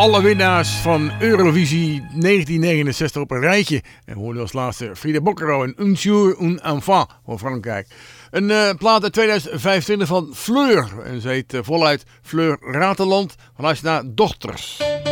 alle winnaars van Eurovisie 1969 op een rijtje. En we hoorden als laatste Frida Bocchero en Un jour un enfant voor Frankrijk. Een plaat uit 2025 van Fleur. En ze heet voluit Fleur Rateland. Van luister naar Dochters.